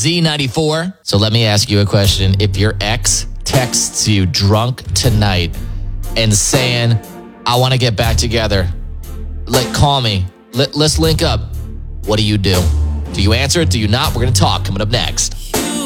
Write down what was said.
Z94. So let me ask you a question. If your ex texts you drunk tonight and saying, I want to get back together, call me, let's link up, what do you do? Do you answer it? Do you not? We're going to talk coming up next.